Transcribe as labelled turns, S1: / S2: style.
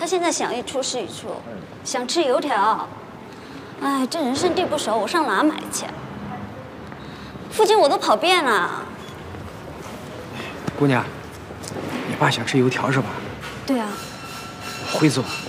S1: 现在想一出是一出，想吃油条。哎，这人生地不熟，我上哪买去？附近我都跑遍了。
S2: 姑娘，你爸想吃油条是吧？
S1: 对啊。
S2: 回走，